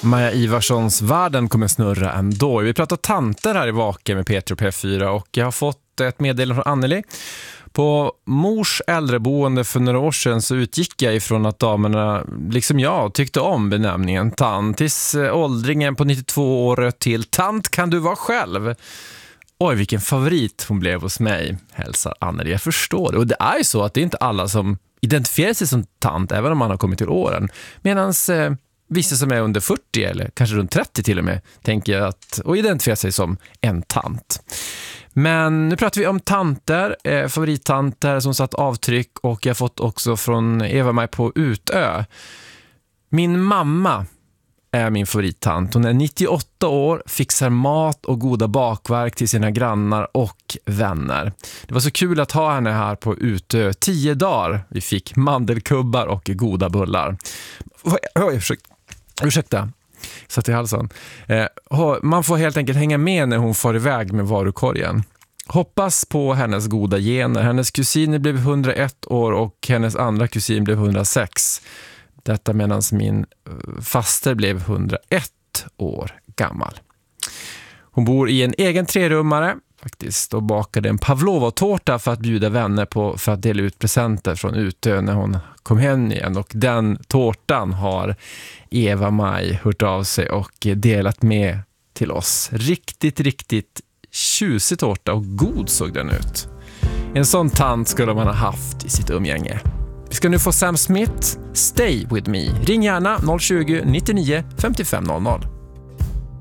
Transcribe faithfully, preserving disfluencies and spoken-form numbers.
Maja Ivarssons Världen kommer snurra ändå. Vi pratar tanter här i Vaken med Peter och P fyra och jag har fått ett meddelande från Anneli. På mors äldreboende för några år sedan så utgick jag ifrån att damerna, liksom jag, tyckte om benämningen tant. Tills åldringen på nittiotvå år till tant kan du vara själv. Oj, vilken favorit hon blev hos mig, hälsar Anneli. Jag förstår det. Och det är ju så att det är inte alla som identifierar sig som tant, även om man har kommit till åren. Medan eh, vissa som är under fyrtio eller kanske runt trettio till och med tänker att, och identifierar sig som en tant. Men nu pratar vi om tanter, eh, favorittanter som satt avtryck, och jag har fått också från Eva-Maj på Utö. Min mamma är min favorittant. Hon är nittioåtta år, fixar mat och goda bakverk till sina grannar och vänner. Det var så kul att ha henne här på Utö tio dagar. Vi fick mandelkubbar och goda bullar. Oj, ursäkta. ursäkta. Satt i halsen. Eh, man får helt enkelt hänga med när hon får iväg med varukorgen. Hoppas på hennes goda gener. Hennes kusin blev hundraett år och hennes andra kusin blev hundrasex. Detta medan min faster blev hundraett år gammal. Hon bor i en egen trerummare faktiskt och bakade en pavlova-tårta för att bjuda vänner på för att dela ut presenter från Utö när hon kom hem igen. Och den tårtan har Eva-Maj hört av sig och delat med till oss. Riktigt, riktigt tjusig tårta och god såg den ut. En sån tant skulle man ha haft i sitt umgänge. Vi ska nu få Sam Smith, Stay With Me. Ring gärna noll tjugo, nittionio, femtiofem noll noll.